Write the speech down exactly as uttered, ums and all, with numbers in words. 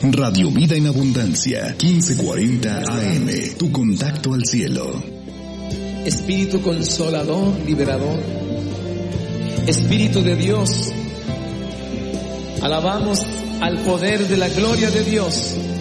Radio Vida en Abundancia, quince cuarenta A M, tu contacto al cielo. Espíritu consolador, liberador, Espíritu de Dios, alabamos al poder de la gloria de Dios.